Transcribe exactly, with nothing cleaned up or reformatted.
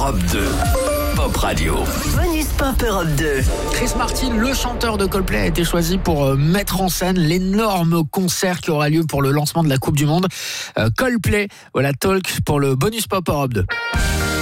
Europe deux. Pop Radio. Bonus Pop Europe deux. Chris Martin, le chanteur de Coldplay, a été choisi pour mettre en scène l'énorme concert qui aura lieu pour le lancement de la Coupe du Monde. Coldplay, voilà, Talk pour le Bonus Pop Europe deux.